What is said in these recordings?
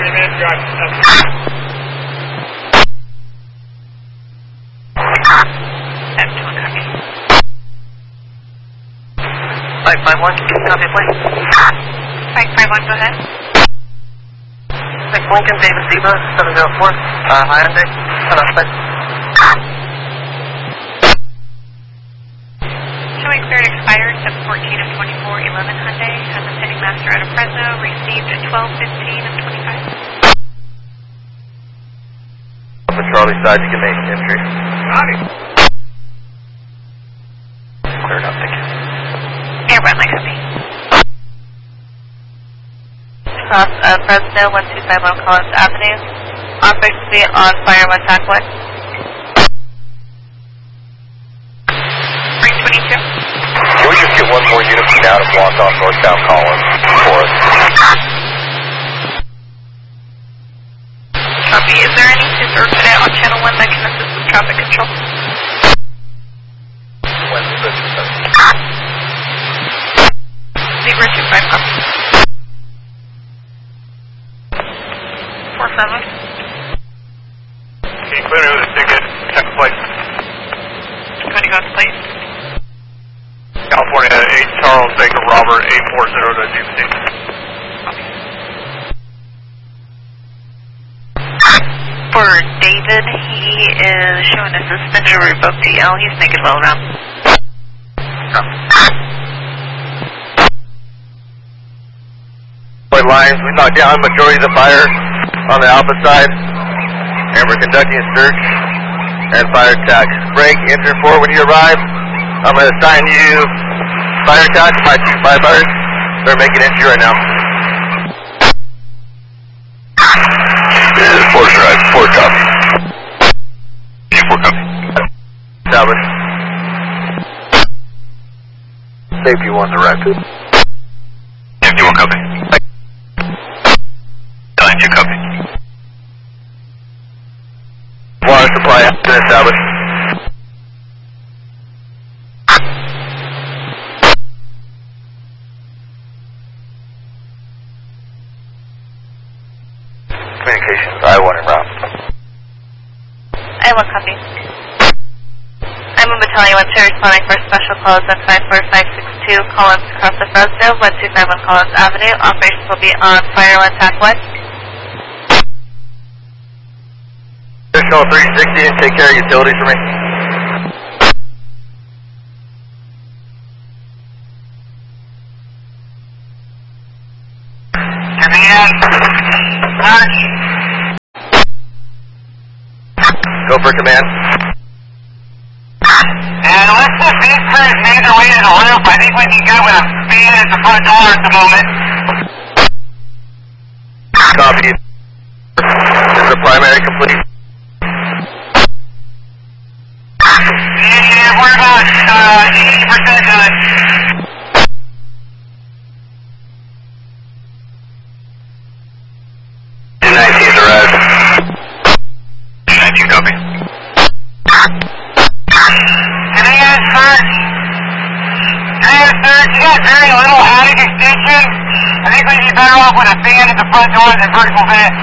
minutes drive. M2 copy. 551, copy plane. 551, go ahead. Lincoln, David Zeba, 704, Hyundai, cut off plane. Showing cleared expired, 714 of 24, 11 Hyundai, has a sitting master out of Fresno, received at 12:15 of 25. On the Charlie side, you can make entry. Copy. Cleared up, thank you. Airborne, like copy. Cross Fresno, 1251 Collins Avenue. Operation to be on fire 1 TAC 1. 322. Can we just get one more unit from down and block off northbound Collins for us? Copy. Is there any super cadet on channel 1 that can assist with traffic control? Zebra 25 copy. 47. Can you clear the ticket? Check the plate. 20 goes please. California 8 Charles Baker Robert 840 to GPC. For David, he is showing a suspended or revoked DL. He's making well around. Lines, we knocked down majority of the fire on the Alpha side, and we're conducting a search and fire attack. Break, enter 4 when you arrive. I'm going to assign you fire attack, my 2 firefighters. They're making entry right now. This is 4 drive, 4 copy. 4 copy. Established. Safety 1 directed. Safety 1 copy. 9-2 copy. Water supply has been established. Communications, I-1 en route. I-1 copy. I'm a battalion 1 2 responding for special calls at 54562 Collins across the Fresno, 1251 Collins Avenue. Operations will be on fire 1 TAC 1. Additional 360 and take care of utilities for me. Command, march. Go for command. And let's just these crews made their way to the roof. I think we can go with a fan at the front door at the moment. Copy. Is the primary complete? Yeah, we're about 80% done. Copy. Command search. Command search. You got very little attic extension. I think we'd be better off with a fan at the front door than vertical vent.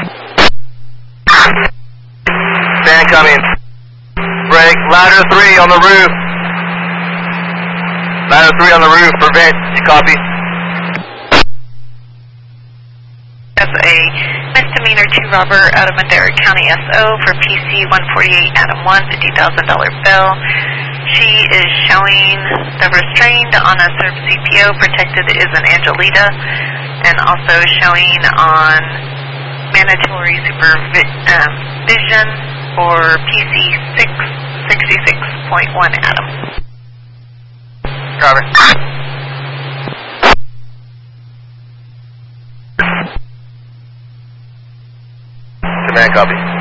Fan coming. Break. Ladder 3 on the roof. Ladder 3 on the roof. Prevent. You copy? As a misdemeanor 2 robber out of Madera County SO for PC 148 Adam 1, $50,000 bill. She is showing the restrained on a served CPO, protected is an Angelita, and also showing on mandatory supervision for PC 666.1 Adam. Copy. Command copy.